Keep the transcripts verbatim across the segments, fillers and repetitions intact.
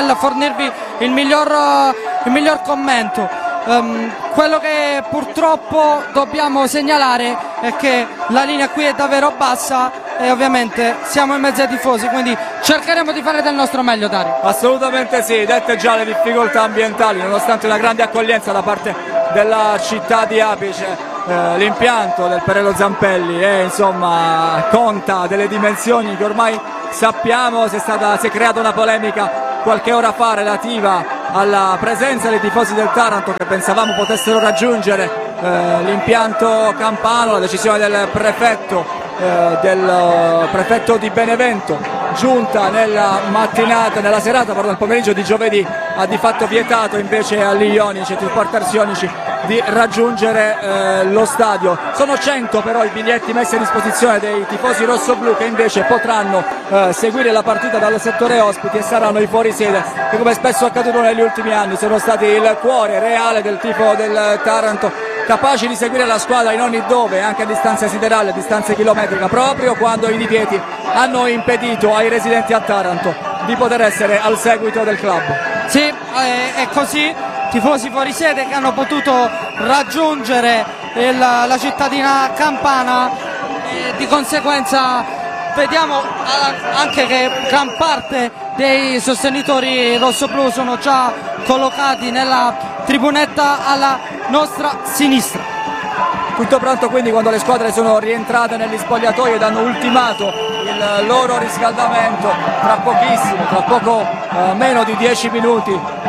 nel fornirvi il miglior, il miglior commento. Um, quello che purtroppo dobbiamo segnalare è che la linea qui è davvero bassa e ovviamente siamo in mezzo ai tifosi, quindi cercheremo di fare del nostro meglio, Dario. Assolutamente sì, dette già le difficoltà ambientali, nonostante la grande accoglienza da parte della città di Apice, eh, l'impianto del Perello Zampelli è, insomma, conta delle dimensioni che ormai sappiamo. Si è, stata, si è creata una polemica qualche ora fa relativa alla presenza dei tifosi del Taranto che pensavamo potessero raggiungere eh, l'impianto campano. La decisione del prefetto, eh, del prefetto di Benevento, giunta nella mattinata, nella serata, pardon, nel pomeriggio di giovedì, ha di fatto vietato invece agli ionici, ai supporters ionici, di raggiungere eh, lo stadio. Sono cento però i biglietti messi a disposizione dei tifosi rossoblù che invece potranno eh, seguire la partita dal settore ospiti e saranno i fuorisede che, come spesso accaduto negli ultimi anni, sono stati il cuore reale del tifo del Taranto, capaci di seguire la squadra in ogni dove, anche a distanza siderale, a distanza chilometrica, proprio quando i divieti hanno impedito ai residenti a Taranto di poter essere al seguito del club. Sì, è, è così. Tifosi fuori sede che hanno potuto raggiungere il, la cittadina campana e di conseguenza vediamo anche che gran parte dei sostenitori rossoblù sono già collocati nella tribunetta alla nostra sinistra. Tutto pronto quindi quando le squadre sono rientrate negli spogliatoi ed hanno ultimato il loro riscaldamento. Tra pochissimo, tra poco eh, meno di dieci minuti,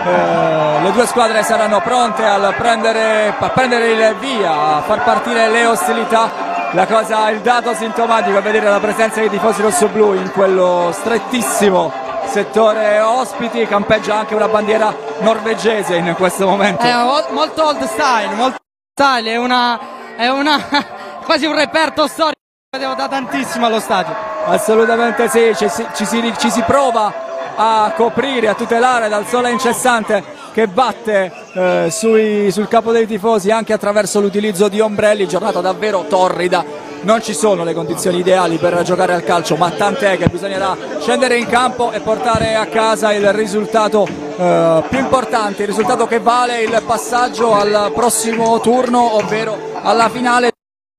eh, le due squadre saranno pronte al prendere, a prendere il via, a far partire le ostilità. La cosa, il dato sintomatico è vedere la presenza dei tifosi rossoblù in quello strettissimo settore ospiti. Campeggia anche una bandiera norvegese in questo momento. È molto old style, molto style, è una, è una quasi un reperto storico che vedevo da tantissimo allo stadio. Assolutamente sì, ci si, ci, si, ci si prova a coprire, a tutelare dal sole incessante che batte eh, sui, sul capo dei tifosi, anche attraverso l'utilizzo di ombrelli. Giornata davvero torrida, non ci sono le condizioni ideali per giocare al calcio, ma tant'è che bisognerà scendere in campo e portare a casa il risultato eh, più importante, il risultato che vale il passaggio al prossimo turno, ovvero alla finale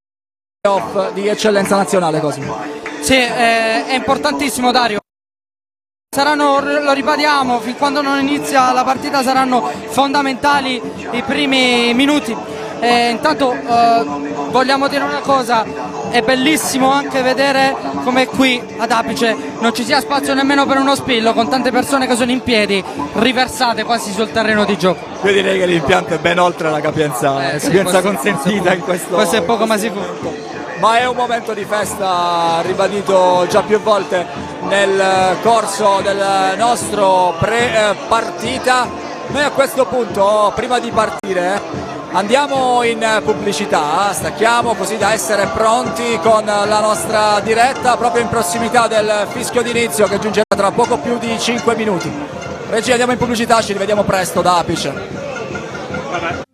di eccellenza nazionale. Cosimo. Sì, eh, è importantissimo, Dario. Saranno, lo ripetiamo, fin quando non inizia la partita saranno fondamentali i primi minuti. E intanto eh, vogliamo dire una cosa, è bellissimo anche vedere come qui ad Apice non ci sia spazio nemmeno per uno spillo, con tante persone che sono in piedi, riversate quasi sul terreno di gioco. Io direi che l'impianto è ben oltre la capienza, eh, sì, capienza questo, consentita in questo questo è poco in ma questo sicuro. momento. Ma è un momento di festa, ribadito già più volte nel corso del nostro pre-partita. Noi a questo punto, prima di partire, andiamo in pubblicità, stacchiamo così da essere pronti con la nostra diretta proprio in prossimità del fischio d'inizio che giungerà tra poco più di cinque minuti. Regia, andiamo in pubblicità, ci rivediamo presto da Apice. Vabbè.